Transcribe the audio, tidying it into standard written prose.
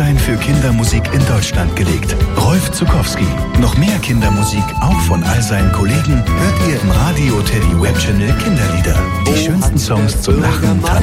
Grundstein für Kindermusik in Deutschland gelegt. Rolf Zuckowski. Noch mehr Kindermusik, auch von all seinen Kollegen, hört ihr im Radio Teddy Web Channel Kinderlieder. Die schönsten Songs zum Lachen, Tanzen